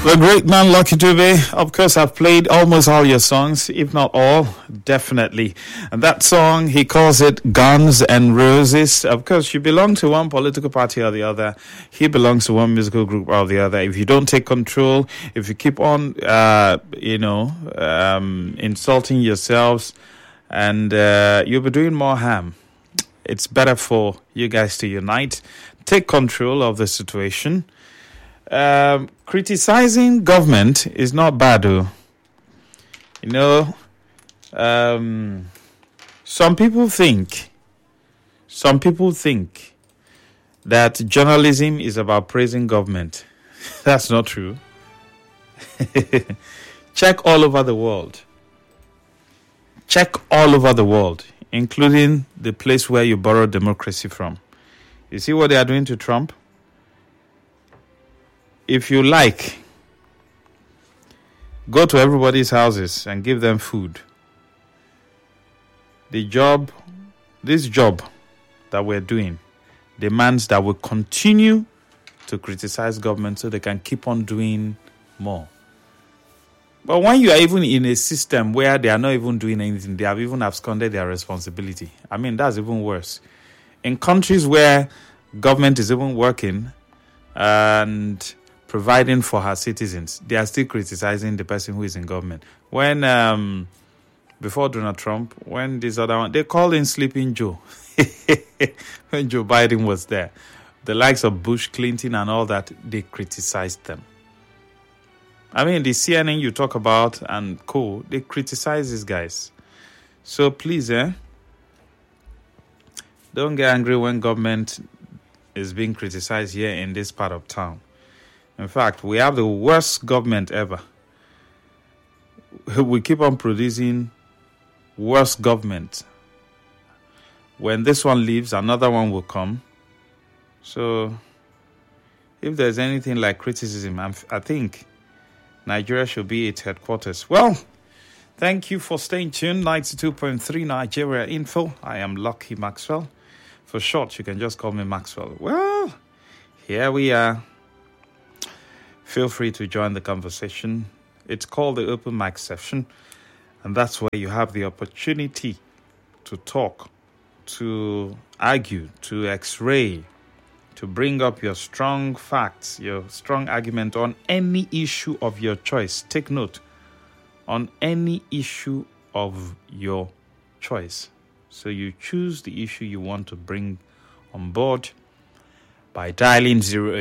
The great man Lucky Dube. Of course, I've played almost all your songs, if not all, definitely. And that song, he calls it Guns and Roses. Of course, you belong to one political party or the other. He belongs to one musical group or the other. If you don't take control, if you keep on, insulting yourselves, and you'll be doing more harm. It's better for you guys to unite, take control of the situation. Criticizing government is not bad, though. Some people think that journalism is about praising government. That's not true. Check all over the world. Including the place where you borrow democracy from. You see what they are doing to Trump? If you like, go to everybody's houses and give them food. This job that we're doing demands that we continue to criticize government so they can keep on doing more. But when you are even in a system where they are not even doing anything, they have even absconded their responsibility. I mean, that's even worse. In countries where government is even working and providing for her citizens, they are still criticizing the person who is in government. When, before Donald Trump, when this other one, they called in Sleeping Joe. When Joe Biden was there. The likes of Bush, Clinton, and all that, they criticized them. I mean, the CNN you talk about and co, they criticize these guys. So please, don't get angry when government is being criticized here in this part of town. In fact, we have the worst government ever. We keep on producing worse government. When this one leaves, another one will come. So, if there's anything like criticism, I think Nigeria should be its headquarters. Well, thank you for staying tuned. 92.3 Nigeria Info. I am Lucky Maxwell. For short, you can just call me Maxwell. Well, here we are. Feel free to join the conversation. It's called the open mic session, and that's where you have the opportunity to talk, to argue, to x-ray, to bring up your strong facts, your strong argument on any issue of your choice. Take note, on any issue of your choice. So you choose the issue you want to bring on board by dialing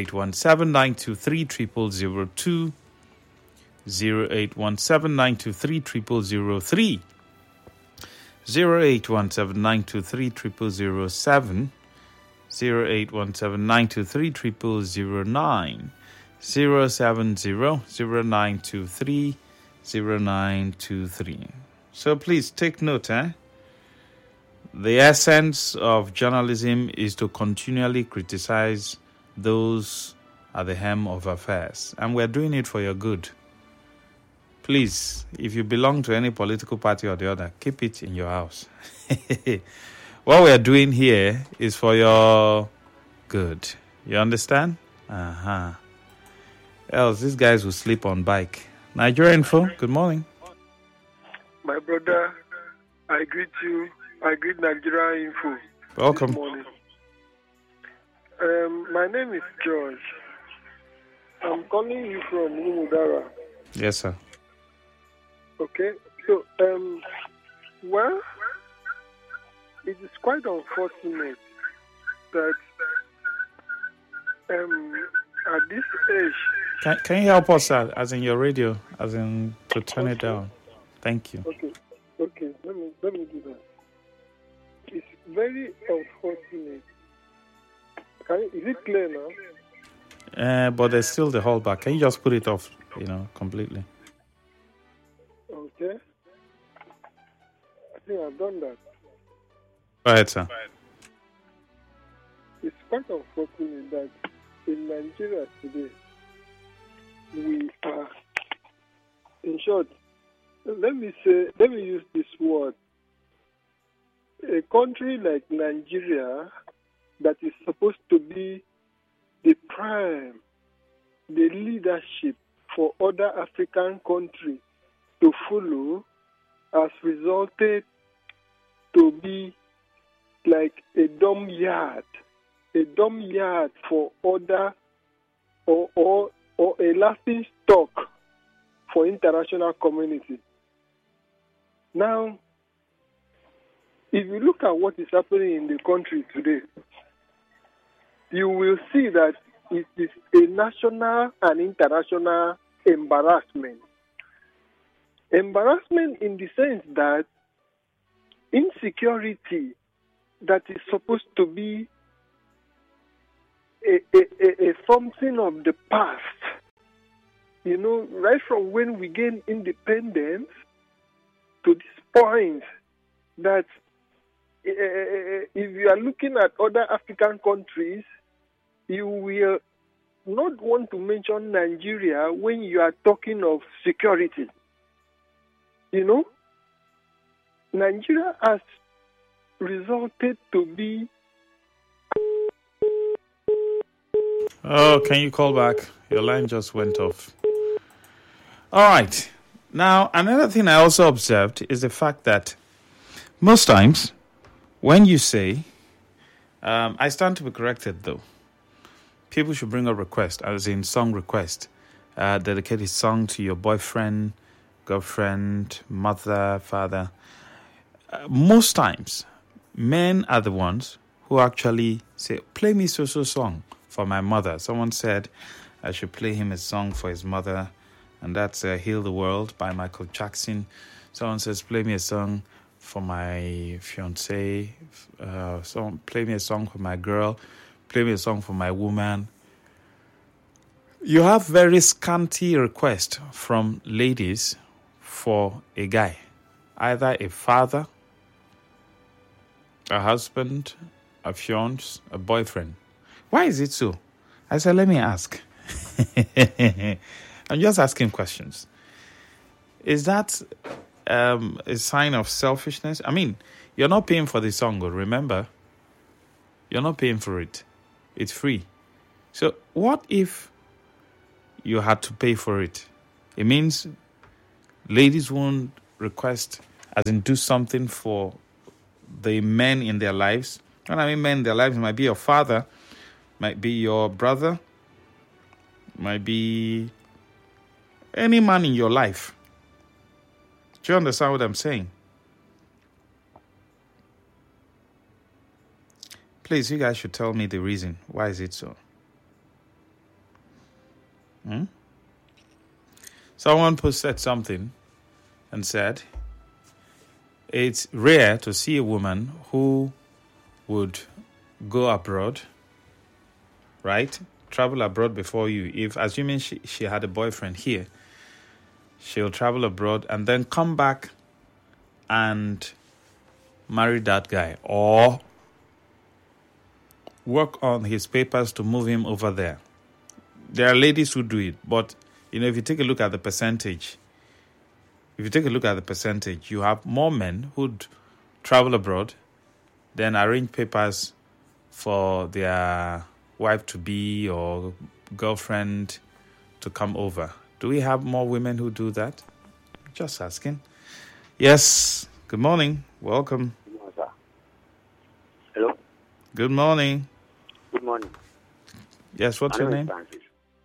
0817-923-0002, 0817-923-0003, 0817-923-0007, 0817-923-0009, 070-0923-0923. So please take note, The essence of journalism is to continually criticize those at the helm of affairs. And we're doing it for your good. Please, if you belong to any political party or the other, keep it in your house. What we're doing here is for your good. You understand? Else, these guys will sleep on bike. Nigeria Info, good morning. My brother, I greet you. I greet Nigeria Info. Welcome. Good morning. My name is George. I'm calling you from Umudara. Yes, sir. Okay. So, well, it is quite unfortunate that at this age... Can you help us out, as in your radio, as in to turn it down? Thank you. Okay. Let me do that. It's very unfortunate. Is it clear now? But there's still the holdback. Can you just put it off, completely? Okay. I think I've done that. Go ahead, sir. It's quite unfortunate that in Nigeria today, we are, in short, let me use this word. A country like Nigeria that is supposed to be the prime, the leadership for other African countries to follow has resulted to be like a dumb yard for other or a laughing stock for international community. Now, if you look at what is happening in the country today, you will see that it is a national and international embarrassment. Embarrassment in the sense that insecurity that is supposed to be a something of the past. You know, right from when we gained independence to this point, that if you are looking at other African countries, you will not want to mention Nigeria when you are talking of security. You know, Nigeria has resulted to be... Oh, can you call back? Your line just went off. All right. Now, another thing I also observed is the fact that most times when you say, I stand to be corrected though, people should bring a request, as in song request, dedicate a song to your boyfriend, girlfriend, mother, father. Most times, men are the ones who actually say, play me so-so song for my mother. Someone said I should play him a song for his mother, and that's Heal the World by Michael Jackson. Someone says, play me a song for my fiancé. Play me a song for my girl. Play me a song for my woman. You have very scanty requests from ladies for a guy, either a father, a husband, a fiancé, a boyfriend. Why is it so? I said, let me ask. I'm just asking questions. Is that a sign of selfishness? I mean, you're not paying for the song, remember? You're not paying for it. It's free. So what if you had to pay for it? It means ladies won't request, as in do something for the men in their lives. When I mean men in their lives, it might be your father, might be your brother, might be any man in your life. Do you understand what I'm saying? Please, you guys should tell me the reason. Why is it so? Someone posted something and said, it's rare to see a woman who would go abroad, right? Travel abroad before you. If, assuming she had a boyfriend here, she'll travel abroad and then come back and marry that guy, or work on his papers to move him over there. There are ladies who do it, but if you take a look at the percentage, you have more men who'd travel abroad, then arrange papers for their wife-to-be or girlfriend to come over. Do we have more women who do that? Just asking. Yes. Good morning. Welcome. Good morning, sir. Hello? Good morning. Good morning. Yes, what's your name? Francis.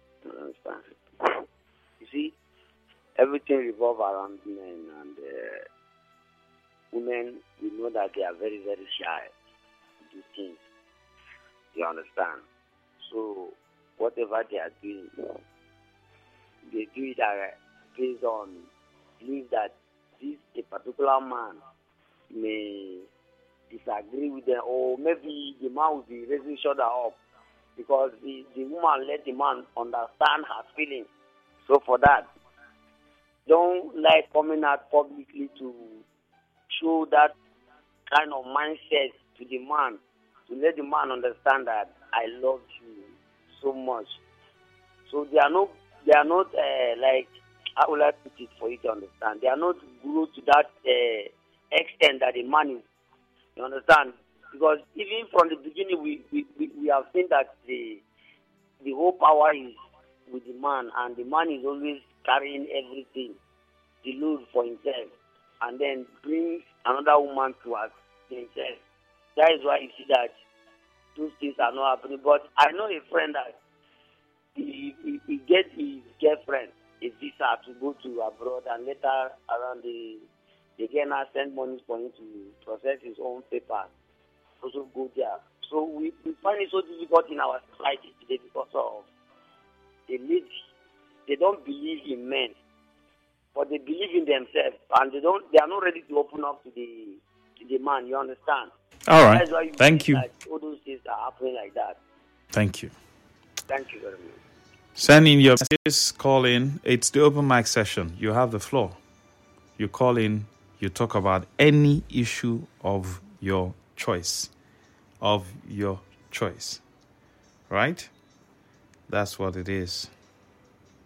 You see, everything revolves around men, and women, we know that they are very, very shy to do things. You understand? So, whatever they are doing, they do it based on belief that a particular man may disagree with them, or maybe the man will be raising shoulder up because the woman let the man understand her feelings. So for that, don't like coming out publicly to show that kind of mindset to the man, to let the man understand that I love you so much. So they are not like, how will I put it for you to understand? They are not grow to that extent that the man is. You understand? Because even from the beginning, we have seen that the whole power is with the man, and the man is always carrying everything, the load for himself, and then brings another woman to us himself. That is why you see that those things are not happening. But I know a friend that he get his girlfriend a visa to go to abroad, and later around the girl send money for him to process his own papers, also go there. So we find it so difficult in our society today because of the lady. They don't believe in men, but they believe in themselves, and they are not ready to open up to the man. You understand? All right. That's why Thank you. All those things are happening like that. Thank you. Thank you very much. Send in your messages, call in. It's the open mic session. You have the floor. You call in, you talk about any issue of your choice. Right? That's what it is.